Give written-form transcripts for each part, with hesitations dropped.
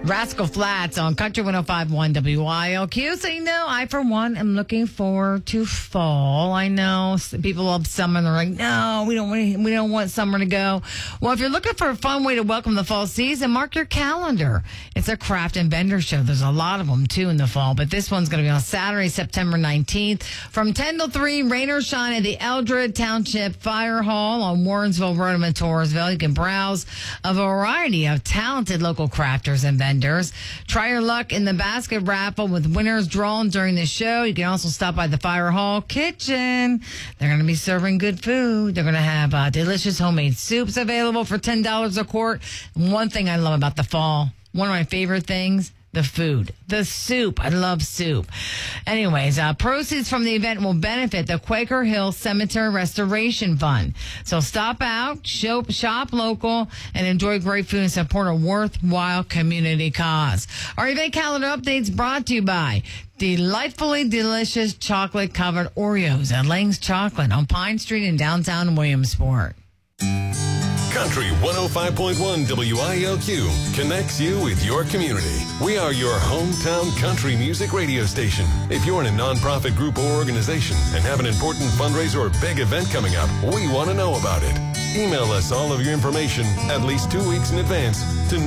Rascal Flatts on Country 105.1 WILQ. So, I, for one, am looking forward to fall. I know people love summer and they're like, no, we don't want summer to go. Well, if you're looking for a fun way to welcome the fall season, mark your calendar. It's a craft and vendor show. There's a lot of them, too, in the fall. But this one's going to be on Saturday, September 19th. From 10 to 3, rain or shine at the Eldred Township Fire Hall on Warrensville Road in Montoursville. You can browse a variety of talented local crafters and vendors. Try your luck in the basket raffle with winners drawn during the show. You can also stop by the Fire Hall Kitchen. They're going to be serving good food. They're going to have delicious homemade soups available for $10 a quart. One thing I love about the fall, one of my favorite things, the food, the soup. I love soup. Anyways, proceeds from the event will benefit the Quaker Hill Cemetery Restoration Fund. So stop out, shop local, and enjoy great food and support a worthwhile community cause. Our event calendar updates brought to you by delightfully delicious chocolate-covered Oreos at Lang's Chocolate on Pine Street in downtown Williamsport. Country 105.1 WILQ connects you with your community. We are your hometown country music radio station. If you're in a nonprofit group or organization and have an important fundraiser or big event coming up, we want to know about it. Email us all of your information at least 2 weeks in advance to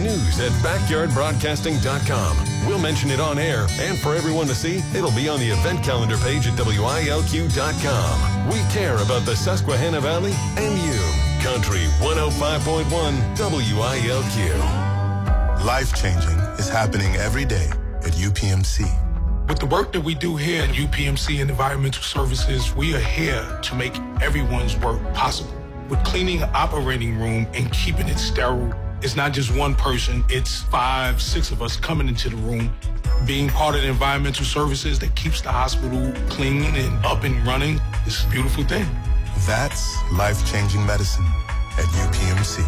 news@backyardbroadcasting.com. We'll mention it on air, and for everyone to see, it'll be on the event calendar page at WILQ.com. We care about the Susquehanna Valley and you. Country 105.1 WILQ. Life-changing is happening every day at UPMC. With the work that we do here at UPMC and Environmental Services, we are here to make everyone's work possible. With cleaning an operating room and keeping it sterile, it's not just one person, it's 5, 6 of us coming into the room. Being part of the environmental services that keeps the hospital clean and up and running is a beautiful thing. That's life-changing medicine at UPMC.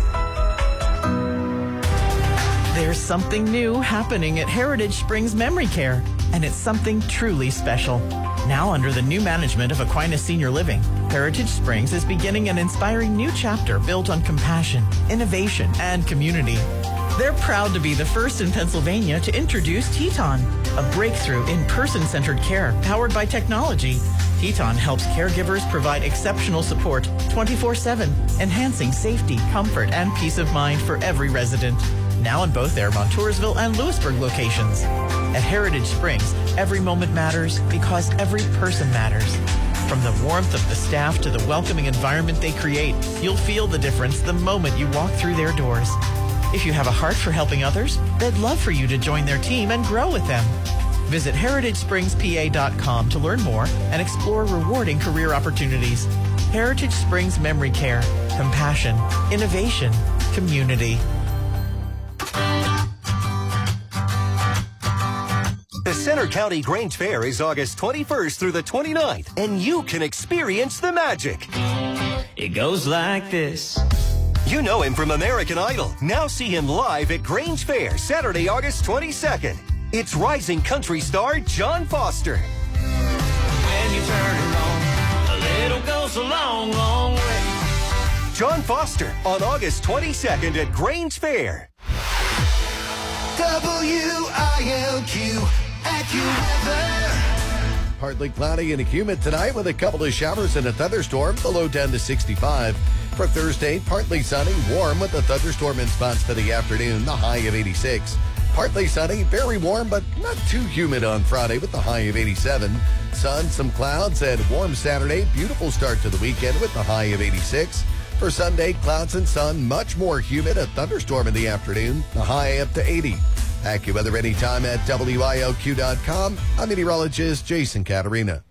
There's something new happening at Heritage Springs Memory Care, and it's something truly special. Now under the new management of Aquinas Senior Living, Heritage Springs is beginning an inspiring new chapter built on compassion, innovation, and community. They're proud to be the first in Pennsylvania to introduce Teton, a breakthrough in person-centered care powered by technology. Teton helps caregivers provide exceptional support 24/7, enhancing safety, comfort, and peace of mind for every resident. Now in both their Montoursville and Lewisburg locations. At Heritage Springs, every moment matters because every person matters. From the warmth of the staff to the welcoming environment they create, you'll feel the difference the moment you walk through their doors. If you have a heart for helping others, they'd love for you to join their team and grow with them. Visit heritagespringspa.com to learn more and explore rewarding career opportunities. Heritage Springs Memory Care. Compassion, innovation, community. The Center County Grange Fair is August 21st through the 29th, and you can experience the magic. It goes like this. You know him from American Idol. Now see him live at Grange Fair, Saturday, August 22nd. It's rising country star John Foster. When you turn it on, a little goes a long, long way. John Foster on August 22nd at Grange Fair. WILQ AccuWeather. Partly cloudy and humid tonight with a couple of showers and a thunderstorm. The low down to 65. For Thursday, partly sunny, warm with a thunderstorm in spots for the afternoon. The high of 86. Partly sunny, very warm, but not too humid on Friday with the high of 87. Sun, some clouds, and warm Saturday. Beautiful start to the weekend with the high of 86. For Sunday, clouds and sun, much more humid, a thunderstorm in the afternoon. The high up to 80. AccuWeather anytime at WILQ.com. I'm meteorologist Jason Caterina.